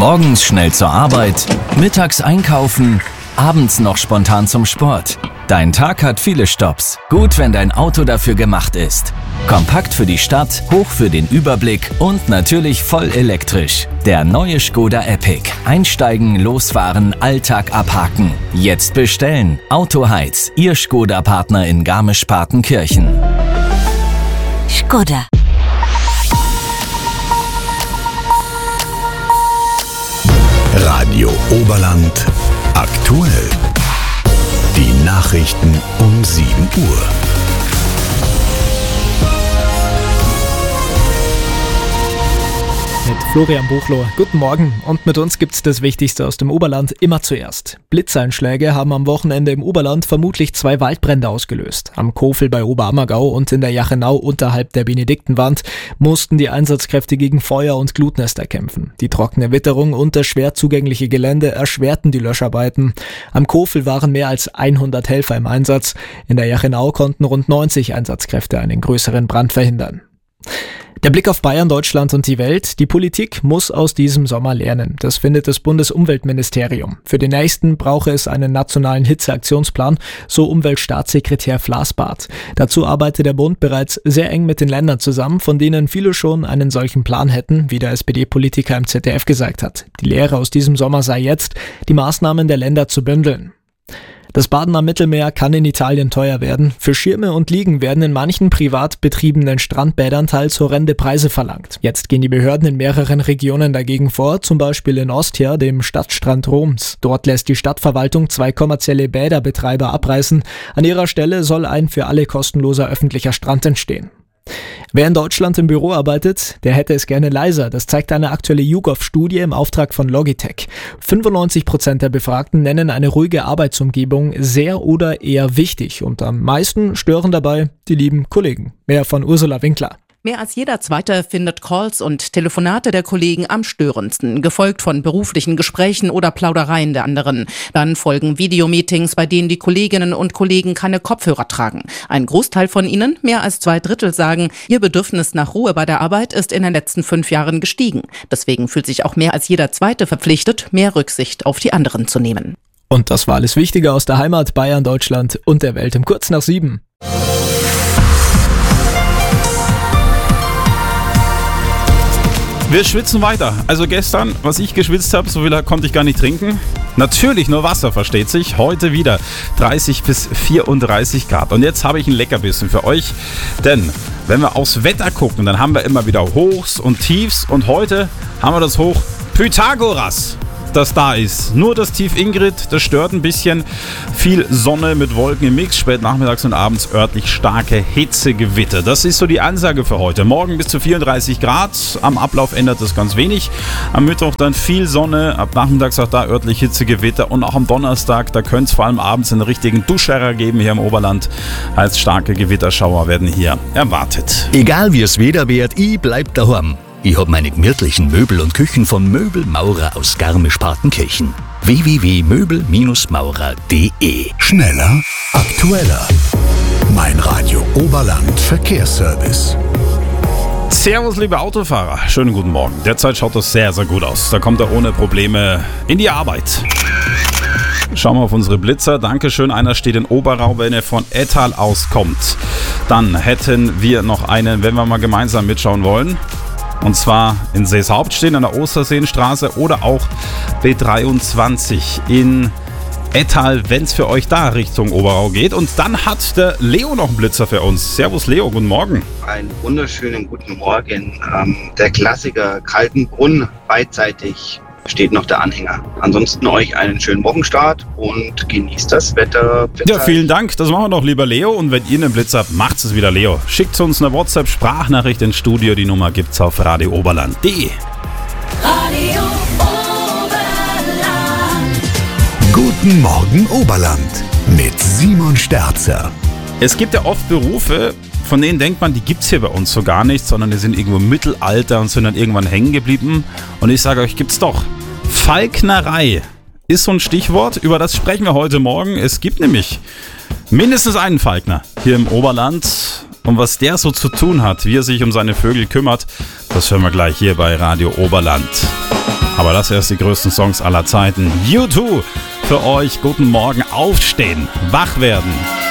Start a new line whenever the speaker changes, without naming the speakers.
Morgens schnell zur Arbeit, mittags einkaufen, abends noch spontan zum Sport. Dein Tag hat viele Stopps. Gut, wenn dein Auto dafür gemacht ist. Kompakt für die Stadt, hoch für den Überblick und natürlich voll elektrisch. Der neue Škoda Epiq. Einsteigen, losfahren, Alltag abhaken. Jetzt bestellen. Autoheiz, Ihr Škoda-Partner in Garmisch-Partenkirchen.
Škoda.
Radio Oberland aktuell. Die Nachrichten um 7 Uhr.
Mit Florian Buchloh. Guten Morgen. Und mit uns gibt's das Wichtigste aus dem Oberland immer zuerst. Blitzeinschläge haben am Wochenende im Oberland vermutlich 2 Waldbrände ausgelöst. Am Kofel bei Oberammergau und in der Jachenau unterhalb der Benediktenwand mussten die Einsatzkräfte gegen Feuer und Glutnester kämpfen. Die trockene Witterung und das schwer zugängliche Gelände erschwerten die Löscharbeiten. Am Kofel waren mehr als 100 Helfer im Einsatz. In der Jachenau konnten rund 90 Einsatzkräfte einen größeren Brand verhindern. Der Blick auf Bayern, Deutschland und die Welt. Die Politik muss aus diesem Sommer lernen. Das findet das Bundesumweltministerium. Für den nächsten brauche es einen nationalen Hitzeaktionsplan, so Umweltstaatssekretär Flasbart. Dazu arbeitet der Bund bereits sehr eng mit den Ländern zusammen, von denen viele schon einen solchen Plan hätten, wie der SPD-Politiker im ZDF gesagt hat. Die Lehre aus diesem Sommer sei jetzt, die Maßnahmen der Länder zu bündeln. Das Baden am Mittelmeer kann in Italien teuer werden. Für Schirme und Liegen werden in manchen privat betriebenen Strandbädern teils horrende Preise verlangt. Jetzt gehen die Behörden in mehreren Regionen dagegen vor, zum Beispiel in Ostia, dem Stadtstrand Roms. Dort lässt die Stadtverwaltung 2 kommerzielle Bäderbetreiber abreißen. An ihrer Stelle soll ein für alle kostenloser öffentlicher Strand entstehen. Wer in Deutschland im Büro arbeitet, der hätte es gerne leiser. Das zeigt eine aktuelle YouGov-Studie im Auftrag von Logitech. 95% der Befragten nennen eine ruhige Arbeitsumgebung sehr oder eher wichtig. Und am meisten stören dabei die lieben Kollegen. Mehr von Ursula Winkler.
Mehr als jeder Zweite findet Calls und Telefonate der Kollegen am störendsten, gefolgt von beruflichen Gesprächen oder Plaudereien der anderen. Dann folgen Videomeetings, bei denen die Kolleginnen und Kollegen keine Kopfhörer tragen. Ein Großteil von ihnen, mehr als 2/3, sagen, ihr Bedürfnis nach Ruhe bei der Arbeit ist in den letzten 5 Jahren gestiegen. Deswegen fühlt sich auch mehr als jeder Zweite verpflichtet, mehr Rücksicht auf die anderen zu nehmen.
Und das war alles Wichtige aus der Heimat, Bayern, Deutschland und der Welt im Kurz nach 7.
Wir schwitzen weiter. Also gestern, was ich geschwitzt habe, so viel konnte ich gar nicht trinken. Natürlich nur Wasser, versteht sich. Heute wieder 30 bis 34 Grad. Und jetzt habe ich ein Leckerbissen für euch. Denn wenn wir aufs Wetter gucken, dann haben wir immer wieder Hochs und Tiefs. Und heute haben wir das Hoch Pythagoras, das da ist. Nur das Tief Ingrid, das stört ein bisschen. Viel Sonne mit Wolken im Mix, spät nachmittags und abends örtlich starke Hitzegewitter. Das ist so die Ansage für heute. Morgen bis zu 34 Grad, am Ablauf ändert das ganz wenig. Am Mittwoch dann viel Sonne, ab nachmittags auch da örtlich Hitzegewitter und auch am Donnerstag, da könnte es vor allem abends einen richtigen Duschscherer geben hier im Oberland. Als starke Gewitterschauer werden hier erwartet.
Egal wie es Wetter wird, ich bleib daheim. Ich hab meine gemütlichen Möbel und Küchen von Möbelmaurer aus Garmisch-Partenkirchen. www.möbelmaurer.de. Schneller, aktueller. Mein Radio Oberland Verkehrsservice.
Servus, liebe Autofahrer. Schönen guten Morgen. Derzeit schaut das sehr, sehr gut aus. Da kommt er ohne Probleme in die Arbeit. Schauen wir auf unsere Blitzer. Dankeschön. Einer steht in Oberau, wenn er von Ettal auskommt. Dann hätten wir noch einen, wenn wir mal gemeinsam mitschauen wollen. Und zwar in Seeshaupt stehen, an der Osterseenstraße oder auch B23 in Ettal, wenn es für euch da Richtung Oberau geht. Und dann hat der Leo noch einen Blitzer für uns. Servus Leo, guten Morgen.
Einen wunderschönen guten Morgen. Der Klassiker Kaltenbrunn, beidseitig steht noch der Anhänger. Ansonsten euch einen schönen Wochenstart und genießt das Wetter.
Ja, vielen Dank. Das machen wir doch, lieber Leo. Und wenn ihr einen Blitz habt, macht es wieder, Leo. Schickt uns eine WhatsApp-Sprachnachricht ins Studio. Die Nummer gibt's auf radiooberland.de.
Radio Oberland.
Guten Morgen Oberland mit Simon Sterzer.
Es gibt ja oft Berufe, von denen denkt man, die gibt's hier bei uns so gar nicht, sondern die sind irgendwo im Mittelalter und sind dann irgendwann hängen geblieben. Und ich sage euch, gibt's doch. Falknerei ist so ein Stichwort, über das sprechen wir heute Morgen. Es gibt nämlich mindestens einen Falkner hier im Oberland. Und was der so zu tun hat, wie er sich um seine Vögel kümmert, das hören wir gleich hier bei Radio Oberland. Aber das erst die größten Songs aller Zeiten. U2 für euch. Guten Morgen, aufstehen, wach werden.